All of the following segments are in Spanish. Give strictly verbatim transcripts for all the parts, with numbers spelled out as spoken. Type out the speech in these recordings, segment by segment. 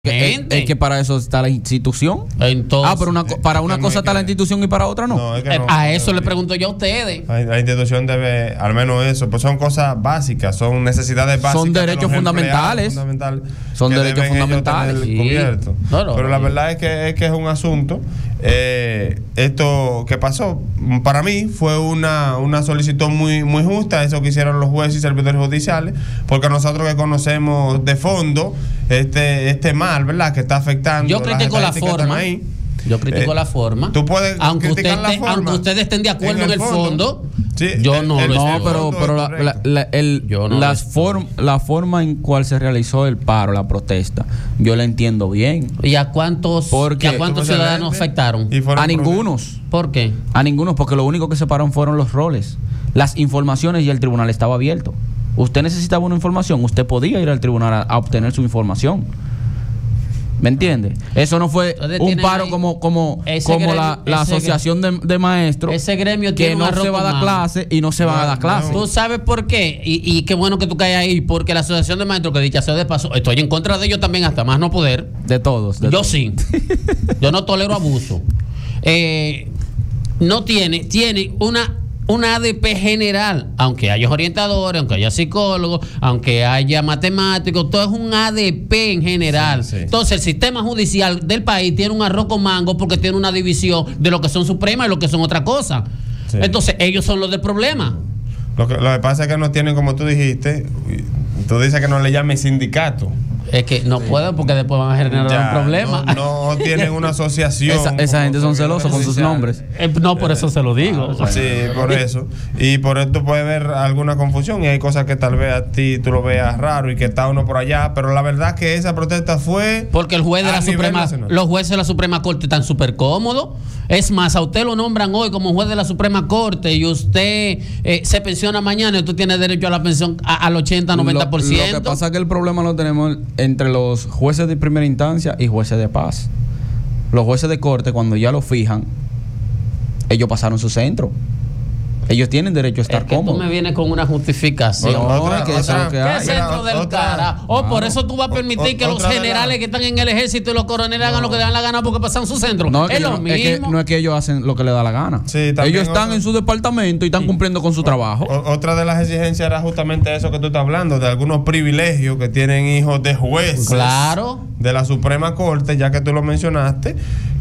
Gente. Es que para eso está la institución. Entonces, ah, pero una, para una cosa está la institución y para otra no. no, es que no a eso le pregunto yo a ustedes. La, la institución debe, al menos eso, pues son cosas básicas, son necesidades básicas. Son derechos de fundamentales. Fundamental son derechos fundamentales. Sí. Cubierto. No, no, pero no, la verdad es que, es que es un asunto. Eh, esto que pasó, para mí fue una, una solicitud muy, muy justa, eso que hicieron los jueces y servidores judiciales, porque nosotros que conocemos de fondo este, este mal, ¿verdad?, que está afectando. Yo critico la forma. Ahí. Yo critico eh, la forma. Tú puedes aunque criticar usted la te, forma. Aunque ustedes estén de acuerdo en el, en el fondo. fondo sí, yo no. El, el, no, pero, pero la, la, la, el, yo no las form, la forma en cual se realizó el paro, la protesta, yo la entiendo bien. ¿Y a cuántos, porque, ¿y a cuántos ciudadanos afectaron? A ningunos. ¿Por qué? A ningunos, porque lo único que separaron fueron los roles, las informaciones, y el tribunal estaba abierto. Usted necesitaba una información, usted podía ir al tribunal a, a obtener su información. ¿Me entiende? Eso no fue un paro como como como gremio, la, la asociación de, de maestros. Ese gremio que no se va a dar clase y no se van a dar clase. ¿Tú sabes por qué? Y, y qué bueno que tú caes ahí, porque la asociación de maestros, que dicha sea de paso, estoy en contra de ellos también, hasta más no poder. De todos. De Yo todos. sí. Yo no tolero abuso. Eh, no tiene, tiene una una A D P general, aunque haya orientadores, aunque haya psicólogos, aunque haya matemáticos, todo es un A D P en general. Sí, sí. Entonces el sistema judicial del país tiene un arroz con mango porque tiene una división de lo que son supremas y lo que son otra cosa. Sí. Entonces ellos son los del problema. Lo que, lo que pasa es que no tienen, como tú dijiste, tú dices que no le llames sindicato. Es que no pueden porque después van a generar ya, un problema. No, no tienen una asociación. Esa, esa gente son celosos con sus nombres. Eh, no, por eso se lo digo. Ah, sí, por eso. Y por esto puede haber alguna confusión y hay cosas que tal vez a ti tú lo veas raro y que está uno por allá, pero la verdad que esa protesta fue porque el juez de la Suprema, los jueces de la Suprema Corte están súper cómodos. Es más, a usted lo nombran hoy como juez de la Suprema Corte y usted eh, se pensiona mañana y tú tienes derecho a la pensión a, al ochenta, noventa por ciento. Lo, lo que pasa es que el problema lo tenemos entre los jueces de primera instancia y jueces de paz. Los jueces de corte, cuando ya lo fijan, ellos pasaron su centro. Ellos tienen derecho a estar es que cómodos. Tú me vienes con una justificación. No, no, es que eso es lo que hay. ¿Qué centro del cara? O oh, por eso tú vas a permitir o, que los generales la... que están en el ejército y los coroneles no. hagan lo que le dan la gana porque pasan su centro. No, es, es lo no, mismo. Es que, no es que ellos hacen lo que les da la gana. Sí, ellos están otra... en su departamento y están cumpliendo con su trabajo. O, otra de las exigencias era justamente eso que tú estás hablando, de algunos privilegios que tienen hijos de jueces. Claro. De la Suprema Corte, ya que tú lo mencionaste,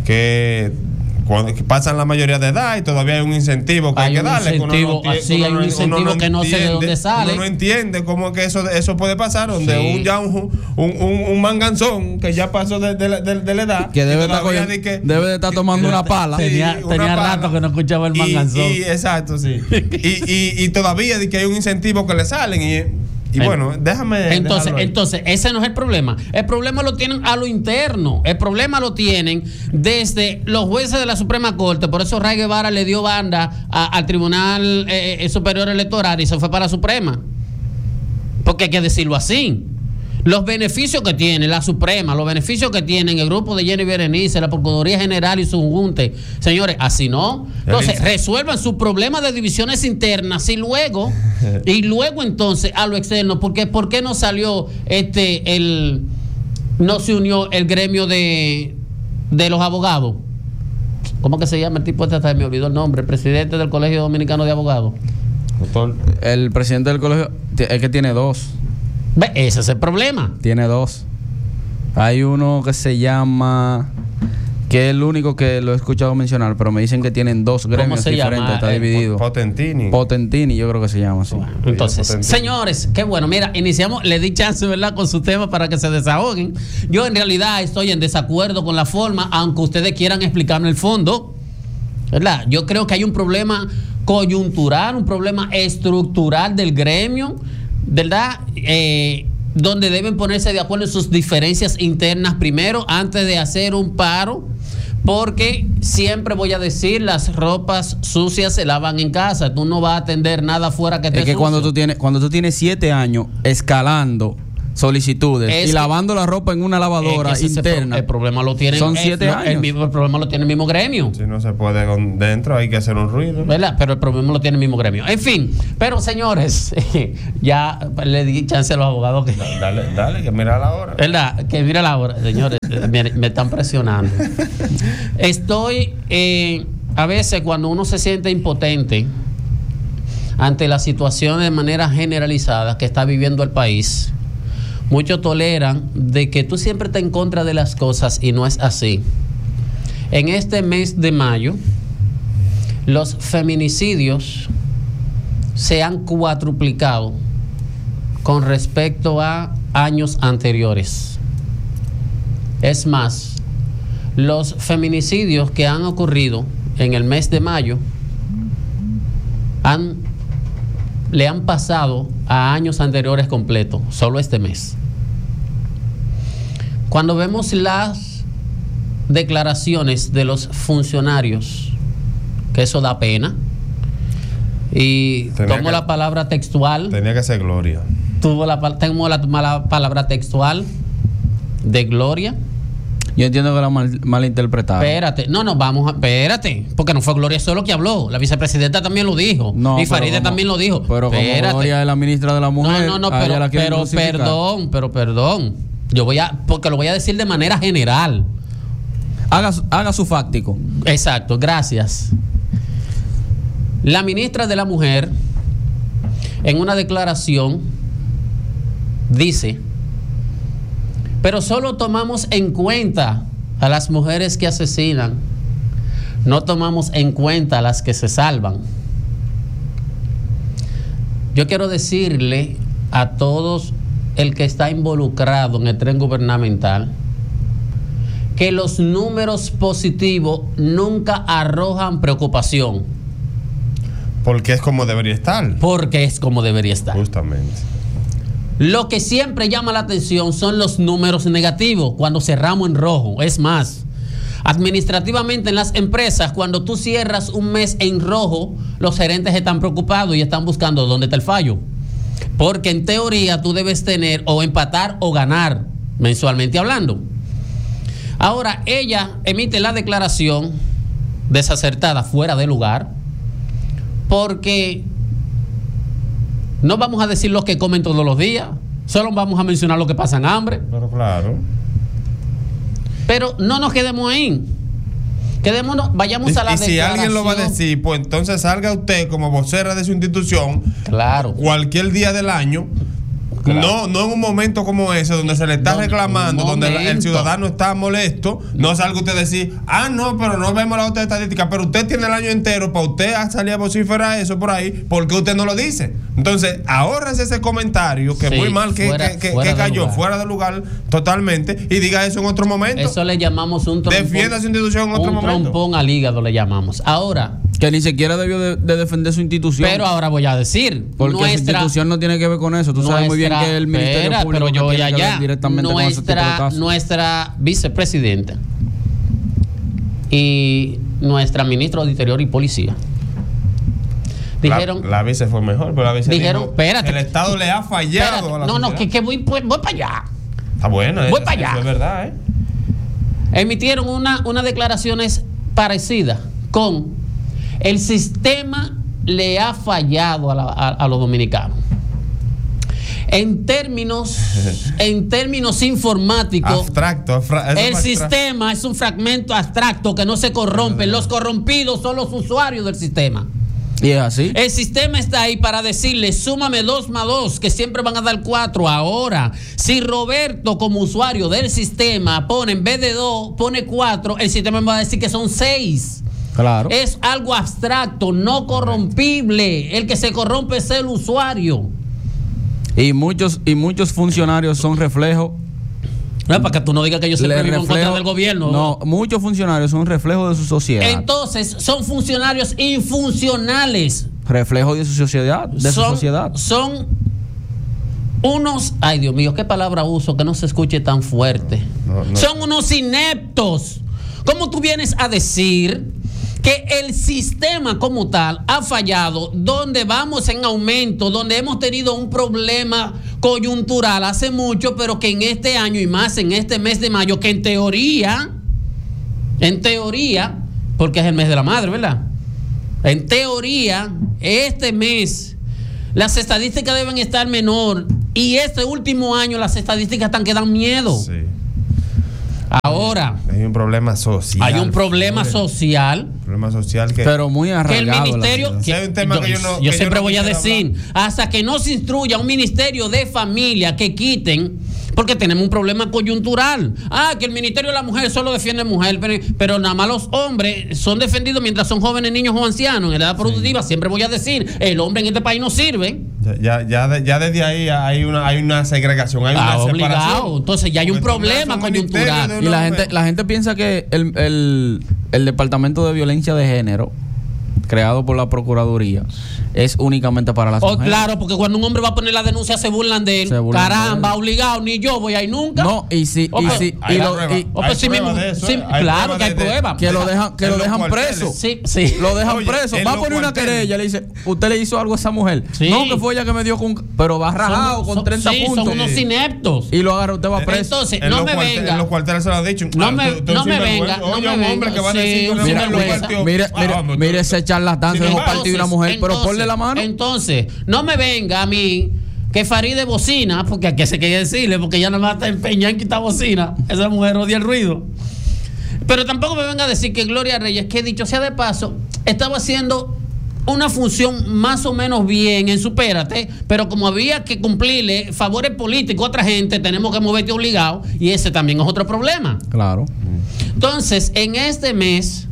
que cuando pasan la mayoría de edad y todavía hay un incentivo que hay, hay que darle. Incentivo, uno no, sí, hay un incentivo no que no entiende, sé de dónde sale. Uno no entiende cómo que eso, eso puede pasar, donde sí. un, ya un, un, un, un manganzón que ya pasó de, de, de, de la edad. Que debe, estar, de que, debe de estar tomando que, una pala. Tenía, sí, tenía una rato pala. que no escuchaba el manganzón. Y, y, exacto, sí. y, y, y todavía de que hay un incentivo que le salen y... Y bueno, déjame. Entonces, entonces, ese no es el problema. El problema lo tienen a lo interno. El problema lo tienen desde los jueces de la Suprema Corte. Por eso Ray Guevara le dio banda a, al Tribunal eh, Superior Electoral y se fue para la Suprema. Porque hay que decirlo así. Los beneficios que tiene la Suprema, los beneficios que tienen el grupo de Jenny Berenice, la Procuraduría General y su junte, señores, así no. Entonces, resuelvan sus problemas de divisiones internas y luego, y luego entonces a lo externo, porque ¿por qué no salió este el no se unió el gremio de, de los abogados? ¿Cómo que se llama el tipo este? Hasta me olvidó el nombre, el presidente del Colegio Dominicano de Abogados. Doctor. El presidente del colegio es que tiene dos. ¿Ve? Ese es el problema. Tiene dos. Hay uno que se llama, que es el único que lo he escuchado mencionar, pero me dicen que tienen dos gremios diferentes. Llama? Está dividido. Potentini. Potentini, yo creo que se llama así. Bueno, entonces, señores, qué bueno. Mira, iniciamos, le di chance, ¿verdad?, con su tema para que se desahoguen. Yo en realidad estoy en desacuerdo con la forma, aunque ustedes quieran explicarme el fondo, ¿verdad? Yo creo que hay un problema coyuntural, un problema estructural del gremio, ¿verdad? Eh, donde deben ponerse de acuerdo en sus diferencias internas primero antes de hacer un paro, porque siempre voy a decir, las ropas sucias se lavan en casa. Tú no vas a atender nada afuera que te es que sucio. cuando tú tienes cuando tú tienes siete años escalando solicitudes Es y que- lavando la ropa en una lavadora Es que ese interna. pro- el problema lo tiene Son el- siete no, años. El, mismo, el problema lo tiene el mismo gremio. Si no se puede con dentro, hay que hacer un ruido. ¿Verdad? Pero el problema lo tiene el mismo gremio. En fin, pero señores, ya le di chance a los abogados que. Dale, dale, que mira la hora. ¿Verdad? Que mira la hora, señores, me, me están presionando. Estoy, eh, a veces cuando uno se siente impotente ante la situación de manera generalizada que está viviendo el país, muchos toleran de que tú siempre estás en contra de las cosas y no es así. En este mes de mayo, los feminicidios se han cuatruplicado con respecto a años anteriores. Es más, los feminicidios que han ocurrido en el mes de mayo han, le han pasado a años anteriores completos, solo este mes. Cuando vemos las declaraciones de los funcionarios, que eso da pena, y Tenía tomo que- la palabra textual, Tenía que ser Gloria. tuvo la, pa- tengo la, mala palabra textual de Gloria. Yo entiendo que la mal, malinterpretaron. Espérate, no, no, vamos a, espérate, porque no fue Gloria solo que habló, la vicepresidenta también lo dijo, No, y pero Faride como- también lo dijo. Pero como Espérate. Gloria es la ministra de la mujer, No, no, no, a ella pero, la quieren pero crucificar. perdón, pero perdón. Yo voy a, porque lo voy a decir de manera general. Haga, su- haga su fáctico. Exacto, gracias. La ministra de la Mujer, en una declaración, dice, pero solo tomamos en cuenta a las mujeres que asesinan, no tomamos en cuenta a las que se salvan. Yo quiero decirle a todos el que está involucrado en el tren gubernamental que los números positivos nunca arrojan preocupación, Porque es como debería estar. porque es como debería estar. Justamente. Lo que siempre llama la atención son los números negativos cuando cerramos en rojo. Es más, administrativamente en las empresas, cuando tú cierras un mes en rojo, los gerentes están preocupados y están buscando dónde está el fallo. Porque en teoría tú debes tener o empatar o ganar, mensualmente hablando. Ahora, ella emite la declaración desacertada, fuera de lugar, porque no vamos a decir lo que comen todos los días, solo vamos a mencionar lo que pasan hambre. Pero claro. Pero no nos quedemos ahí. Quedémonos, vayamos a la Y si alguien lo va a declaración. decir, pues entonces salga usted como vocera de su institución Claro. cualquier día del año. Claro. No, no en un momento como ese donde se le está No, reclamando, un donde la- el momento. ciudadano está molesto, no salga usted a decir, ah, no, pero no vemos la otra estadística, pero usted tiene el año entero para usted salir a vociferar eso por ahí, porque usted no lo dice. Entonces, ahórrese ese comentario, que Sí, muy mal que, fuera- que- que- fuera que de cayó, lugar. fuera de lugar totalmente, y diga eso en otro momento. Eso le llamamos un trompón. Defienda su institución en otro un momento. trompón al hígado le llamamos. Ahora, Que ni siquiera debió de, de defender su institución. pero ahora voy a decir, porque su nuestra, institución no tiene que ver con eso. Tú sabes muy bien nuestra- que el Ministerio espera, Público pero yo que voy tiene que ver allá. directamente con ese tipo de Nuestra, casos. nuestra vicepresidenta y nuestra ministra de Interior y Policía dijeron, la, la vice fue mejor, pero la vice dijeron, dijo, espérate. el Estado le ha fallado espérate, a la no, no, sociedad. que, que voy, voy, voy para allá. Está bueno, Voy eso, para allá. eso es verdad, ¿eh? Emitieron una, unas declaraciones parecidas con el sistema le ha fallado a, la- a- a los dominicanos. En términos, en términos informáticos, Abstracto. afra- eso el es abstra- sistema es un fragmento abstracto que no se corrompe. Los corrompidos son los usuarios del sistema. Y es así. El sistema está ahí para decirle, súmame dos más dos, que siempre van a dar cuatro. Ahora, si Roberto como usuario del sistema pone en vez de dos, pone cuatro, el sistema me va a decir que son seis. Claro. Es algo abstracto, no corrompible. El que se corrompe es el usuario. Y muchos, y muchos funcionarios son reflejo. No, para que tú no digas que yo siempre le vivo en contra reflejo- del gobierno. No, muchos funcionarios son reflejo de su sociedad. Entonces, son funcionarios infuncionales. reflejo de su sociedad. De su son, sociedad. son unos, ay Dios mío, qué palabra uso que no se escuche tan fuerte. No, no. Son unos ineptos. ¿Cómo tú vienes a decir que el sistema como tal ha fallado, donde vamos en aumento, donde hemos tenido un problema coyuntural hace mucho, pero que en este año y más en este mes de mayo, que en teoría, en teoría, porque es el mes de la madre, ¿verdad? En teoría, este mes las estadísticas deben estar menor y este último año las estadísticas están que dan miedo. Sí. Ahora hay un problema social. Hay un problema Flores. social. Problema social que, pero muy arraigado. Que el ministerio. Que, hay un tema yo, que yo, no, yo que siempre yo no voy a decir, hablar. hasta que no se instruya un ministerio de familia que quiten, porque tenemos un problema coyuntural. Ah, que el ministerio de la mujer solo defiende mujer, pero, pero nada más los hombres son defendidos mientras son jóvenes, niños o ancianos. En edad productiva, sí. Siempre voy a decir, el hombre en este país no sirve. Ya, ya, ya, ya desde ahí hay una, hay una segregación, hay ah, una obligado. separación. Entonces ya hay un problema coyuntural. Y la gente, la gente piensa que el, el, el Departamento de Violencia de Género, creado por la Procuraduría, es únicamente para las oh, mujeres. Claro, porque cuando un hombre va a poner la denuncia se burlan de él. Burlan Caramba, de él. Obligado, ni yo voy ahí nunca. No, y si, oh, y pero, si, hay y lo, prueba, y, oh, pues, hay sí prueba mismo, de eso, sí, ¿eh? Hay claro prueba que hay de- pruebas. que lo dejan, que en lo los dejan cuarteles. preso. Sí, sí. Lo dejan Oye, preso. en Va a los poner una cuarteles. querella, le dice, usted le hizo algo a esa mujer. Sí. No, que fue ella que me dio con, pero va rajado Son- con son- treinta sí, puntos. son unos ineptos. Y lo agarra, usted va preso. Entonces, En no los me cuarteles- venga. En los cuarteles se lo ha dicho. No Ah, me- tú- tú no me sinvergüenza. venga, no Oye, me un hombre venga. que va a decir Sí, que un una Mira, mujer lo sinvergüenza. partió. mire, Ah, mire, vamos, mire tú- ese charlatán, se Sin dejó embargo, partir una mujer, pero entonces, ponle la mano. Entonces, no me venga a mí que Faride bocina, porque aquí se quería decirle, porque ella nada más está empeñada en quitar bocina. Esa mujer odia el ruido. Pero tampoco me venga a decir que Gloria Reyes, que dicho sea de paso, estaba haciendo una función más o menos bien en Supérate, pero como había que cumplirle favores políticos a otra gente, tenemos que moverte obligado, y ese también es otro problema. Claro. Entonces, en este mes,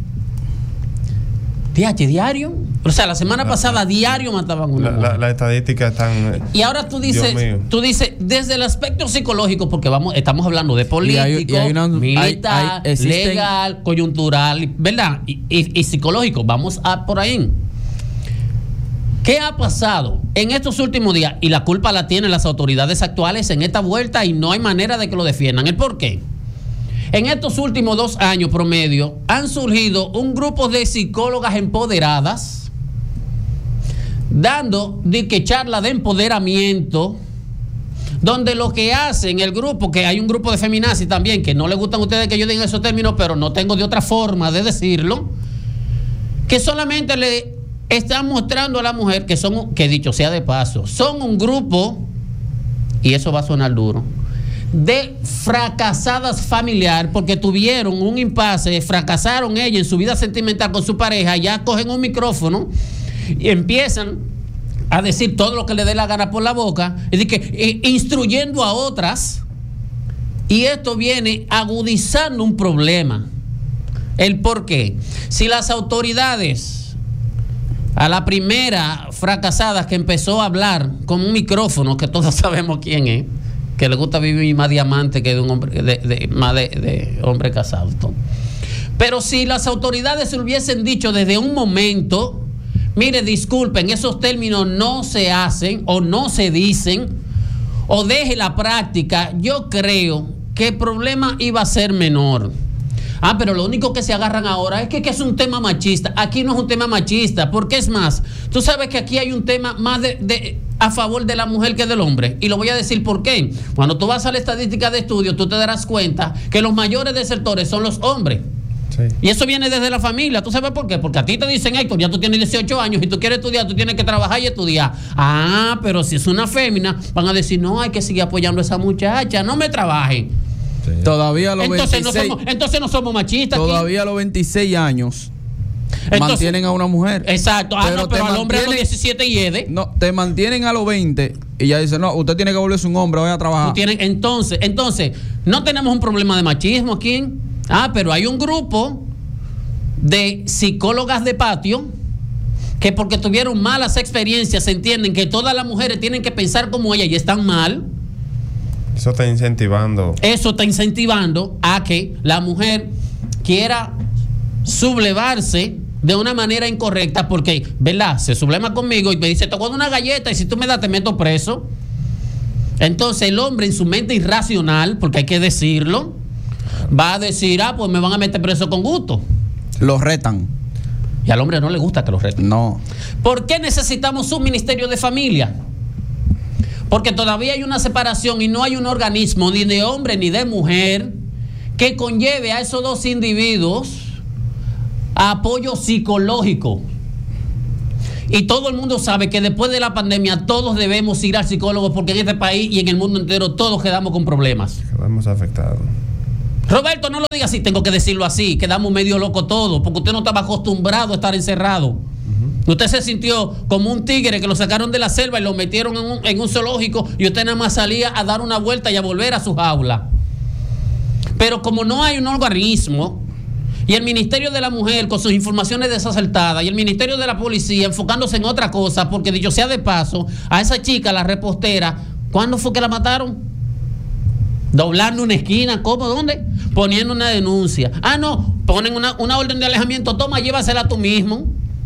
D H diario, o sea, la semana pasada diario mataban una La- mujer. la- Las estadísticas están. eh, Y ahora tú dices, Dios mío. tú dices, desde el aspecto psicológico, porque vamos, estamos hablando de Y político, hay- y hay una- militar, hay- hay- existen- legal, coyuntural, ¿verdad? Y, y- y psicológico. Vamos a por ahí. ¿Qué ha pasado en estos últimos días? Y la culpa la tienen las autoridades actuales en esta vuelta y no hay manera de que lo defiendan. ¿El por qué? En estos últimos dos años promedio han surgido un grupo de psicólogas empoderadas dando de que charla de empoderamiento, donde lo que hacen el grupo, que hay un grupo de feminazis también, que no les gustan a ustedes que yo diga esos términos, pero no tengo de otra forma de decirlo, que solamente le están mostrando a la mujer que son, que dicho sea de paso, son un grupo, y eso va a sonar duro, de fracasadas familiar, porque tuvieron un impasse, fracasaron ella en su vida sentimental con su pareja, ya cogen un micrófono y empiezan a decir todo lo que le dé la gana por la boca, es decir, que eh, instruyendo a otras, y esto viene agudizando un problema. ¿El por qué? Si las autoridades, a la primera fracasada que empezó a hablar con un micrófono, que todos sabemos quién es, que le gusta vivir más diamante que de un hombre, de, de, más de, de hombre casado. Pero si las autoridades se lo hubiesen dicho desde un momento, mire, disculpen, esos términos no se hacen o no se dicen, o deje la práctica, yo creo que el problema iba a ser menor. Ah, pero lo único que se agarran ahora es que, que es un tema machista. Aquí no es un tema machista, porque es más, tú sabes que aquí hay un tema más de, de a favor de la mujer que del hombre, y lo voy a decir por qué. Cuando tú vas a la estadística de estudio, tú te darás cuenta que los mayores desertores son los hombres. Sí. Y eso viene desde la familia. ¿Tú sabes por qué? Porque a ti te dicen, Héctor, ya tú tienes dieciocho años y tú quieres estudiar, tú tienes que trabajar y estudiar. Ah, pero si es una fémina, van a decir, no, hay que seguir apoyando a esa muchacha, no me trabajen. Sí. Todavía a los Entonces no, veintiséis, somos, entonces no somos machistas. aquí. todavía a los veintiséis años Entonces- mantienen a una mujer. Exacto. Ah, no, pero te al hombre a los mantienen- diecisiete hiede. No, te mantienen a los veinte y ya dicen, no, usted tiene que volverse un hombre, vaya a trabajar. Tú tienes- entonces, entonces, no tenemos un problema de machismo aquí. Ah, pero hay un grupo de psicólogas de patio que porque tuvieron malas experiencias entienden que todas las mujeres tienen que pensar como ella y están mal. Eso está incentivando. Eso está incentivando a que la mujer quiera sublevarse de una manera incorrecta porque, ¿verdad? Se sublema conmigo y me dice, te voy a dar una galleta y si tú me das te meto preso. Entonces el hombre en su mente irracional, porque hay que decirlo, va a decir, ah, pues me van a meter preso con gusto. Los retan. Y al hombre no le gusta que lo reten. No. ¿Por qué necesitamos un ministerio de familia? Porque todavía hay una separación y no hay un organismo ni de hombre ni de mujer que conlleve a esos dos individuos a apoyo psicológico. Y todo el mundo sabe que después de la pandemia todos debemos ir al psicólogo, porque en este país y en el mundo entero todos quedamos con problemas. Quedamos afectados. Roberto, no lo diga así, tengo que decirlo así, quedamos medio locos todos, porque usted no estaba acostumbrado a estar encerrado. Uh-huh. Usted se sintió como un tigre que lo sacaron de la selva y lo metieron en un, en un zoológico, y usted nada más salía a dar una vuelta y a volver a su jaula. Pero como no hay un organismo, y el Ministerio de la Mujer con sus informaciones desacertadas, y el Ministerio de la Policía enfocándose en otra cosa, porque dicho sea de paso, a esa chica, la repostera, ¿cuándo fue que la mataron? Doblando una esquina, ¿cómo? ¿Dónde? Poniendo una denuncia. Ah, no, ponen una, una orden de alejamiento, toma, llévasela tú mismo.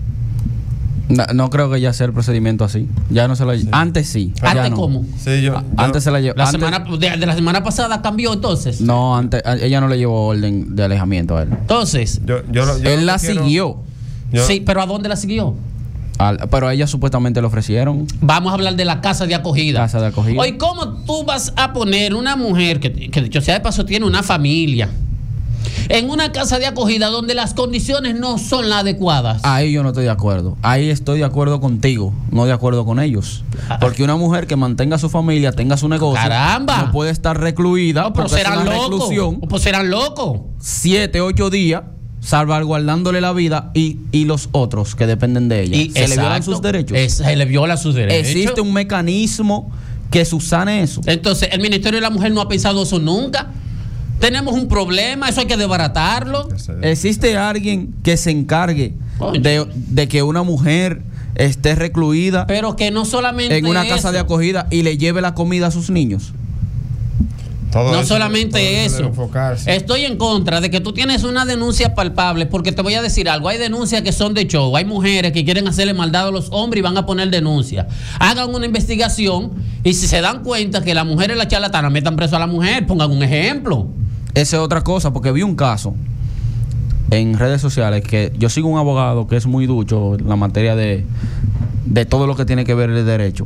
No, no creo que ya sea el procedimiento así. Ya no se la sí. Antes sí. ¿Antes no. cómo? Sí, yo, yo, antes se la llevó. La semana, de, de la semana pasada cambió entonces. No, antes ella no le llevó orden de alejamiento a él. Entonces, yo, yo, yo él la quiero, siguió. Yo, sí, pero ¿a dónde la siguió? Al, pero a ella supuestamente le ofrecieron. Vamos a hablar de la casa de acogida. Casa de acogida. Hoy, ¿cómo tú vas a poner una mujer que, que dicho sea de paso tiene una familia en una casa de acogida donde las condiciones no son las adecuadas? Ahí yo no estoy de acuerdo. Ahí estoy de acuerdo contigo, no de acuerdo con ellos. Porque una mujer que mantenga su familia, tenga su negocio, ¡caramba!, no puede estar recluida. No, pero serán locos. Pues serán locos. Siete, ocho días, salvaguardándole la vida y, y los otros que dependen de ella. Y, se exacto, le violan sus derechos. Es, se le viola sus derechos. Existe un mecanismo que subsane eso. Entonces, el Ministerio de la Mujer no ha pensado eso nunca. Tenemos un problema, eso hay que desbaratarlo. ¿Existe alguien que se encargue de, de que una mujer esté recluida, pero que no solamente en una eso, casa de acogida y le lleve la comida a sus niños? Todo no eso, solamente eso. Estoy en contra de que tú tienes una denuncia palpable, porque te voy a decir algo. Hay denuncias que son de show. Hay mujeres que quieren hacerle maldad a los hombres y van a poner denuncia. Hagan una investigación y si se dan cuenta que la mujer es la charlatana, metan preso a la mujer. Pongan un ejemplo. Esa es otra cosa, porque vi un caso en redes sociales que yo sigo un abogado que es muy ducho en la materia de, de todo lo que tiene que ver el derecho.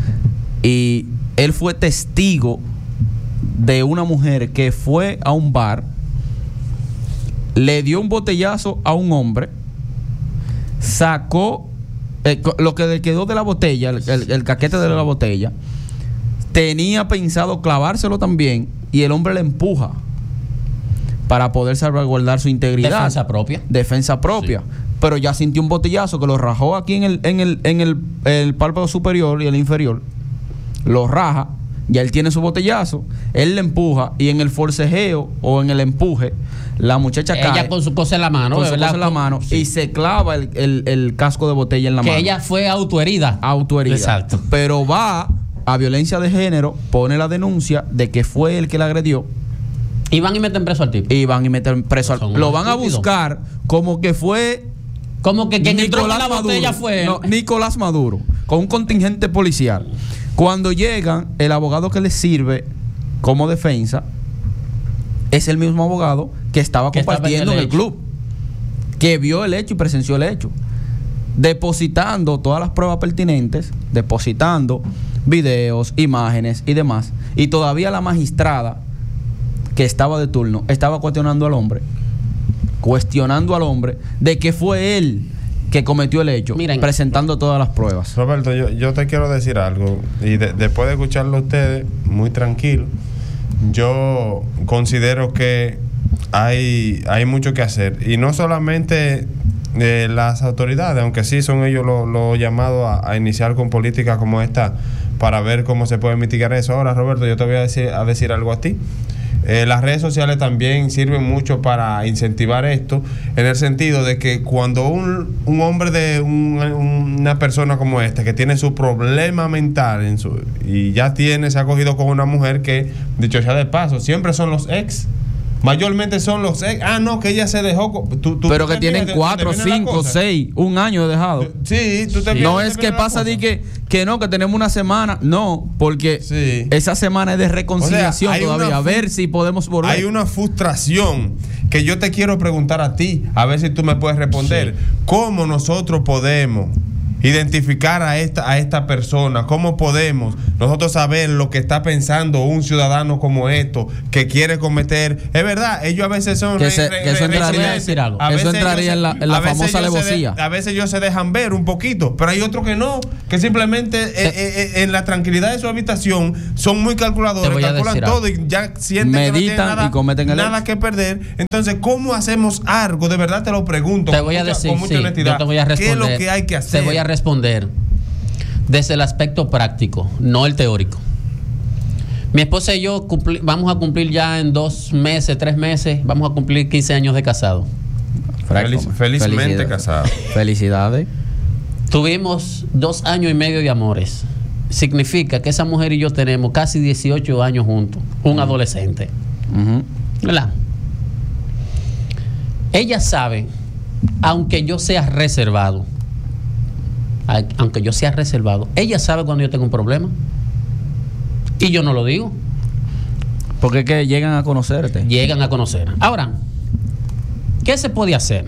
Y él fue testigo de una mujer que fue a un bar, le dio un botellazo a un hombre, sacó eh, lo que le quedó de la botella, el, el, el caquete de la botella, tenía pensado clavárselo también, y el hombre le empuja para poder salvaguardar su integridad. Defensa propia. Defensa propia. Sí. Pero ya sintió un botellazo que lo rajó aquí en el, en el, en el, el párpado superior y el inferior. Lo raja. Ya él tiene su botellazo. Él le empuja y en el forcejeo o en el empuje, la muchacha ella cae. Ella con su cosa en la mano. Con su cosa en la mano. Sí. Y se clava el, el, el casco de botella en la que mano. Que ella fue autoherida. Autoherida. Exacto. Pero va a violencia de género, pone la denuncia de que fue el que la agredió. Y van y meten preso al tipo. Y van y meten preso al tipo. Lo van estúpido. a buscar como que fue. Como que quien entró con la botella fue. No, Nicolás Maduro, con un contingente policial. Cuando llegan, el abogado que les sirve como defensa es el mismo abogado que estaba que compartiendo en el, en el club, que vio el hecho y presenció el hecho, depositando todas las pruebas pertinentes, depositando videos, imágenes y demás. Y todavía la magistrada que estaba de turno estaba cuestionando al hombre, cuestionando al hombre de que fue él que cometió el hecho, miren, presentando todas las pruebas. Roberto, yo, yo te quiero decir algo, y de, después de escucharlo a ustedes, muy tranquilo, yo considero que hay, hay mucho que hacer, y no solamente eh, las autoridades, aunque sí son ellos los lo llamados a, a iniciar con políticas como esta para ver cómo se puede mitigar eso. Ahora, Roberto, yo te voy a decir, a decir algo a ti. Eh, las redes sociales también sirven mucho para incentivar esto, en el sentido de que cuando un, un hombre de un, una persona como esta, que tiene su problema mental en su, y ya tiene, se ha cogido con una mujer que, dicho sea de paso, siempre son los ex. Mayormente son los ex. Ah, no, que ella se dejó. Tú, tú, pero que tienen cuatro, cinco, seis, un año de dejado. Sí, tú te No es que pasa de que, que no, que tenemos una semana. No, porque sí. esa semana es de reconciliación, o sea, todavía. A ver si podemos volver. Hay una frustración que yo te quiero preguntar a ti, a ver si tú me puedes responder. Sí. ¿Cómo nosotros podemos identificar a esta, a esta persona? ¿Cómo podemos nosotros saber lo que está pensando un ciudadano como esto, que quiere cometer? Es verdad, ellos a veces son... Que, se, re, que eso re, entraría, decir algo. A eso entraría se, en la, en la famosa alevosía. A veces ellos se dejan ver un poquito, pero hay otros que no, que simplemente eh, eh, en la tranquilidad de su habitación son muy calculadores, calculan todo y ya sienten Meditan que no tienen nada, y cometen el nada que perder. Entonces, ¿cómo hacemos algo? De verdad te lo pregunto. Te voy a decir, con mucha sí, honestidad. yo te voy a responder. ¿Qué es lo que hay que hacer? Te voy a responder desde el aspecto práctico, no el teórico. Mi esposa y yo cumpli, vamos a cumplir ya en dos meses, tres meses, vamos a cumplir quince años de casado. Feliz, felizmente Felicidades. casado. Felicidades. Tuvimos dos años y medio de amores. Significa que esa mujer y yo tenemos casi dieciocho años juntos, un uh-huh. adolescente. Uh-huh. ¿Verdad? Ella sabe, aunque yo sea reservado, aunque yo sea reservado, ella sabe cuando yo tengo un problema y yo no lo digo. Porque es que llegan a conocerte. Llegan a conocer. Ahora, ¿qué se puede hacer?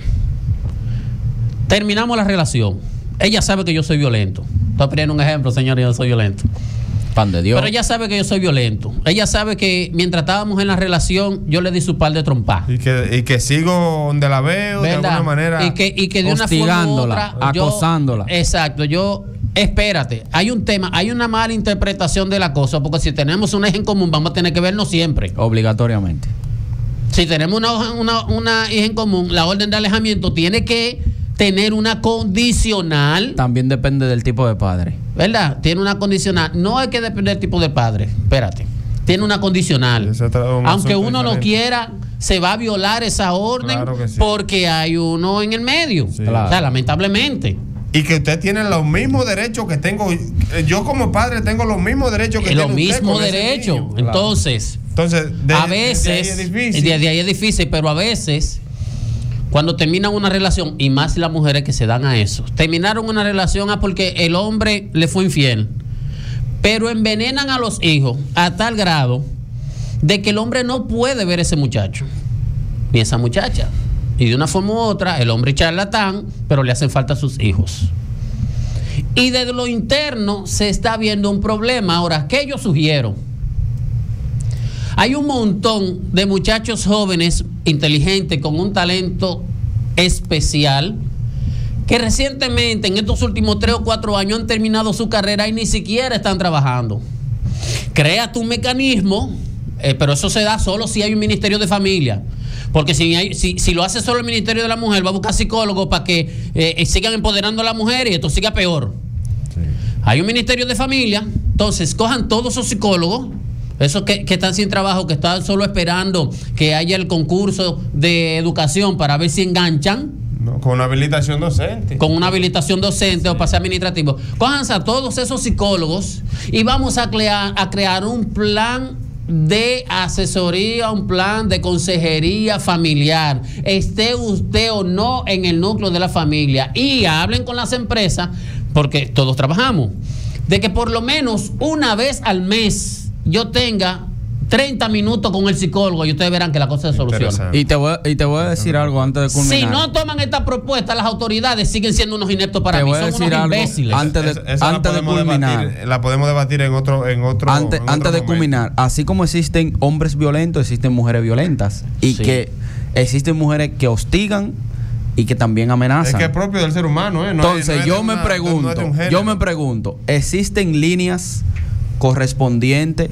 Terminamos la relación. Ella sabe que yo soy violento. Estoy poniendo un ejemplo, señores, yo soy violento. Pan de Dios. Pero ella sabe que yo soy violento. Ella sabe que mientras estábamos en la relación, yo le di su par de trompas. Y que, y que sigo donde la veo, ¿verdad? De alguna manera. Y que, y que de una forma u otra, acosándola. Yo, exacto, yo, espérate, hay un tema, hay una mala interpretación del acoso, porque si tenemos un eje en común, vamos a tener que vernos siempre. Obligatoriamente. Si tenemos una, una, una eje en común, la orden de alejamiento tiene que tener una condicional. También depende del tipo de padre. ¿Verdad? Tiene una condicional. No hay que depender del tipo de padre. Espérate. Tiene una condicional. Un Aunque uno no quiera, se va a violar esa orden, claro que sí, porque hay uno en el medio. Sí. Claro. O sea, lamentablemente. Y que usted tiene los mismos derechos que tengo. Yo como padre tengo los mismos derechos que tiene usted. Los mismos derechos. Entonces, Entonces de, a veces, de ahí es difícil. De, de ahí es difícil, pero a veces, cuando terminan una relación, y más las mujeres que se dan a eso, terminaron una relación ah, porque el hombre le fue infiel, pero envenenan a los hijos a tal grado de que el hombre no puede ver a ese muchacho ni esa muchacha. Y de una forma u otra, el hombre es charlatán, pero le hacen falta a sus hijos. Y desde lo interno se está viendo un problema. Ahora, ¿qué yo sugiero? Hay un montón de muchachos jóvenes, inteligentes, con un talento especial, que recientemente, en estos últimos tres o cuatro años, han terminado su carrera y ni siquiera están trabajando. Crea tu mecanismo, eh, pero eso se da solo si hay un ministerio de familia. Porque si, hay, si, si lo hace solo el Ministerio de la Mujer, va a buscar psicólogos para que eh, sigan empoderando a la mujer y esto siga peor. Sí. Hay un Ministerio de Familia, entonces cojan todos esos psicólogos, esos que, que están sin trabajo, que están solo esperando que haya el concurso de educación para ver si enganchan. No, con una habilitación docente. Con una habilitación docente, sí, o pase administrativo. Cójanse a todos esos psicólogos y vamos a crear, a crear un plan de asesoría, un plan de consejería familiar, esté usted o no en el núcleo de la familia, y hablen con las empresas, porque todos trabajamos, de que por lo menos una vez al mes yo tenga treinta minutos con el psicólogo y ustedes verán que la cosa se soluciona. Y te voy, y te voy a decir algo antes de culminar. Si no toman esta propuesta, las autoridades siguen siendo unos ineptos para te mí, son unos imbéciles. Antes de, esa, esa antes de culminar. Debatir, la podemos debatir en otro en otro Antes, en antes otro de culminar, así como existen hombres violentos, existen mujeres violentas. Y sí, que existen mujeres que hostigan y que también amenazan. Es que es propio del ser humano, ¿eh? No Entonces, es, no yo es me una, pregunto, no es yo me pregunto, ¿existen líneas correspondientes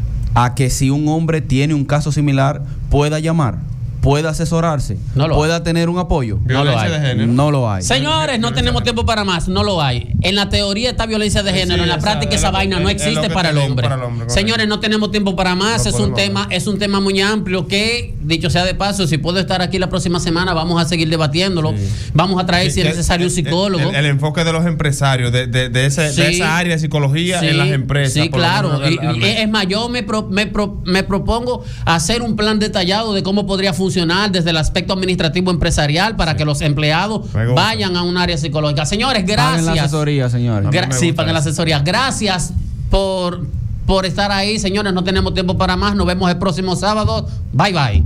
a que si un hombre tiene un caso similar pueda llamar, pueda asesorarse, no pueda hay. tener un apoyo? No lo hay. No lo hay. Señores, no tenemos tiempo para más, no lo hay. En la teoría está violencia de género, sí, en la esa, práctica esa vaina que, no existe para el hombre. Para el hombre Señores, no tenemos tiempo para más, no es un tema, es un tema muy amplio que, dicho sea de paso, si puedo estar aquí la próxima semana, vamos a seguir debatiéndolo. Sí. Vamos a traer, si es necesario, un psicólogo. El, el, el enfoque de los empresarios, de, de, de, ese, sí, de esa área de psicología, sí, en las empresas. Sí, claro. Y, y, es más, yo me, pro, me, pro, me propongo hacer un plan detallado de cómo podría funcionar desde las aspecto administrativo empresarial para, sí, que los empleados vayan a un área psicológica. Señores, gracias. Paguen la asesoría, señores. Gra sí, paguen la asesoría. Gracias por, por estar ahí, señores. No tenemos tiempo para más. Nos vemos el próximo sábado. Bye, bye.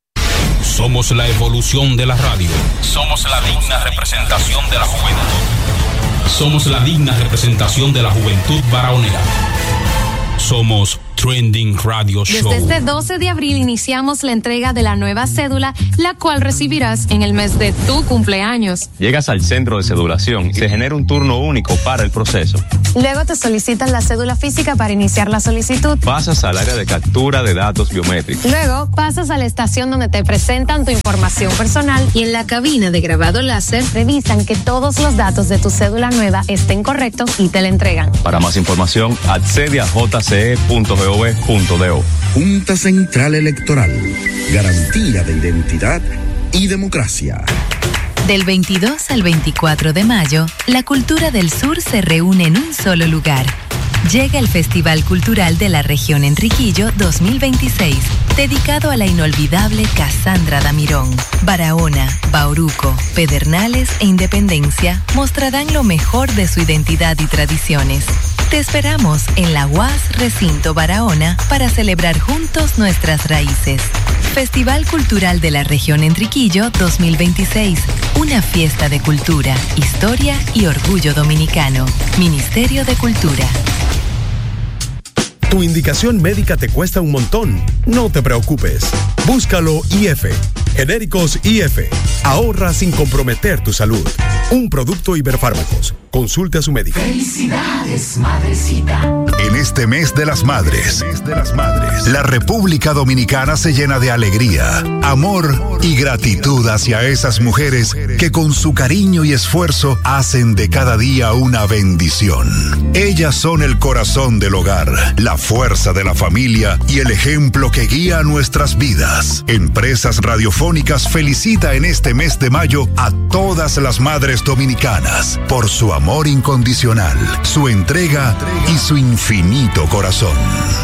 Somos la evolución de la radio. Somos la digna representación de la juventud. Somos la digna representación de la juventud barahonera. Somos Trending Radio Show. Desde este doce de abril iniciamos la entrega de la nueva cédula, la cual recibirás en el mes de tu cumpleaños. Llegas al centro de cedulación y se genera un turno único para el proceso. Luego te solicitan la cédula física para iniciar la solicitud. Pasas al área de captura de datos biométricos. Luego pasas a la estación donde te presentan tu información personal y en la cabina de grabado láser revisan que todos los datos de tu cédula nueva estén correctos y te la entregan. Para más información, accede a j c e punto gov punto do. Junta Central Electoral. Garantía de identidad y democracia. Del veintidós al veinticuatro de mayo, la cultura del sur se reúne en un solo lugar. Llega el Festival Cultural de la Región Enriquillo dos mil veintiséis, dedicado a la inolvidable Casandra Damirón. Barahona, Bauruco, Pedernales e Independencia mostrarán lo mejor de su identidad y tradiciones. Te esperamos en la U A S Recinto Barahona para celebrar juntos nuestras raíces. Festival Cultural de la Región Enriquillo dos mil veintiséis, una fiesta de cultura, historia y orgullo dominicano. Ministerio de Cultura. Tu indicación médica te cuesta un montón. No te preocupes. Búscalo I F. Genéricos I F. Ahorra sin comprometer tu salud. Un producto Iberfármacos. Consulte a su médico. Felicidades, madrecita. En este mes de las madres, mes de las madres, la República Dominicana se llena de alegría, amor y gratitud hacia esas mujeres que con su cariño y esfuerzo hacen de cada día una bendición. Ellas son el corazón del hogar, la fuerza de la familia y el ejemplo que guía nuestras vidas. Empresas Radiofónicas felicita en este mes de mayo a todas las madres dominicanas por su amor incondicional, su entrega y su infinito corazón.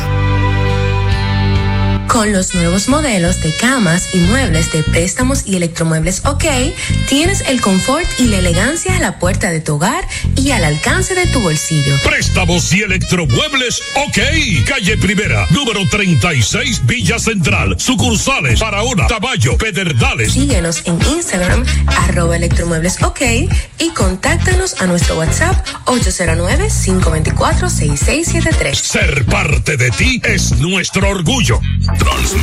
Con los nuevos modelos de camas y muebles de préstamos y electromuebles OK, tienes el confort y la elegancia a la puerta de tu hogar y al alcance de tu bolsillo. Préstamos y electromuebles OK. Calle Primera, número treinta y seis, Villa Central. Sucursales Barahona, Tamayo, Pedernales. Síguenos en Instagram, arroba electromuebles OK, y contáctanos a nuestro WhatsApp ocho cero nueve, cinco dos cuatro, seis seis siete tres. Ser parte de ti es nuestro orgullo.